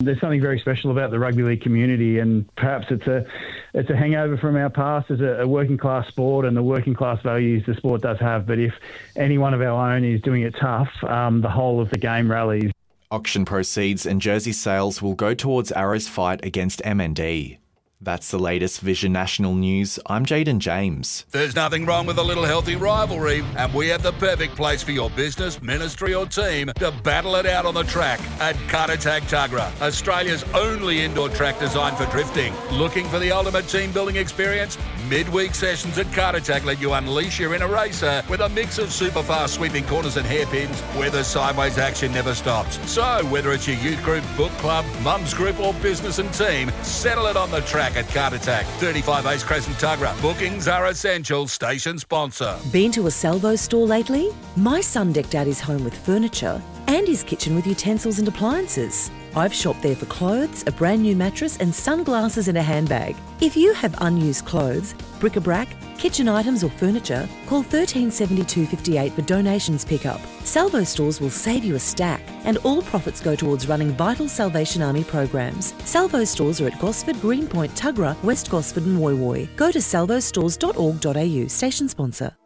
There's something very special about the rugby league community, and perhaps it's a hangover from our past as a working class sport and the working class values the sport does have. But if any one of our own is doing it tough, the whole of the game rallies. Auction proceeds and jersey sales will go towards Arrow's fight against MND. That's the latest Vision National News. I'm Jaden James. There's nothing wrong with a little healthy rivalry, and we have the perfect place for your business, ministry or team to battle it out on the track at Kartatag Tuggerah, Australia's only indoor track designed for drifting. Looking for the ultimate team building experience? Midweek sessions at Kartatag let you unleash your inner racer with a mix of super fast sweeping corners and hairpins where the sideways action never stops. So whether it's your youth group, book club, mum's group or business and team, settle it on the track at Kartatag, 35 Ace Crescent Tuggerah. Bookings are essential. Station sponsor. Been to a Salvo store lately? My son decked out his home with furniture and his kitchen with utensils and appliances. I've shopped there for clothes, a brand new mattress and sunglasses in a handbag. If you have unused clothes, bric-a-brac, kitchen items or furniture, call 137258 for donations pickup. Salvo stores will save you a stack and all profits go towards running vital Salvation Army programs. Salvo stores are at Gosford, Greenpoint, Tuggerah, West Gosford and Woy Woy. Go to salvostores.org.au. Station sponsor.